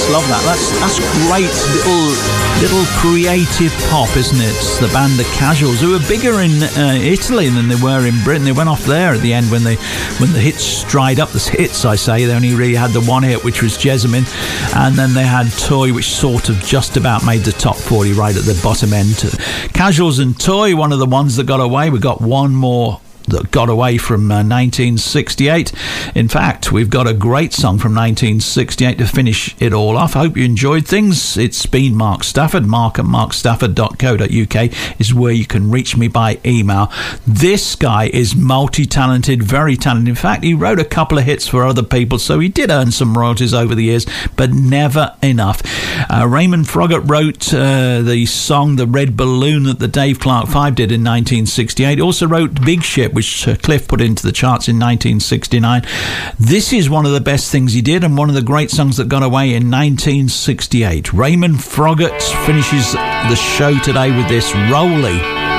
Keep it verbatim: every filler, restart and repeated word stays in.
just love that. That's that's great little little creative pop, isn't it? It's the band The Casuals, who were bigger in uh, Italy than they were in Britain. They went off there at the end when they when the hits dried up. The hits, I say, they only really had the one hit, which was Jessamine, and then they had Toy, which sort of just about made the top forty right at the bottom end. Casuals and Toy, one of the ones that got away. We got one more that got away from uh, nineteen sixty-eight. In fact, we've got a great song from nineteen sixty-eight to finish it all off. I hope you enjoyed things. It's been Mark Stafford. Mark at mark stafford dot co dot uk is where you can reach me by email. This guy is multi-talented, very talented. In fact, he wrote a couple of hits for other people, so he did earn some royalties over the years, but never enough. Uh, Raymond Froggatt wrote uh, the song The Red Balloon that the Dave Clark Five did in nineteen sixty-eight. He also wrote Big Ship, which uh, Cliff put into the charts in nineteen sixty-nine. This is one of the best things he did and one of the great songs that got away in nineteen sixty-eight. Raymond Froggatt finishes the show today with this, Rolly.